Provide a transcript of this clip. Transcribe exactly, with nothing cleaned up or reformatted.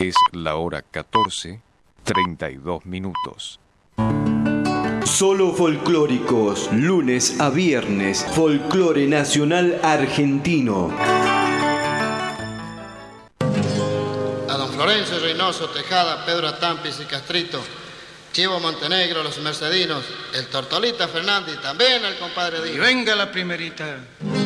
Es la hora catorce, treinta y dos minutos. Solo folclóricos, lunes a viernes, folclore nacional argentino. A don Florencio Reynoso, Tejada, Pedro Atampis y Castrito, Chivo Montenegro, los Mercedinos, el Tortolita Fernández y también el compadre Díaz. Y venga la primerita.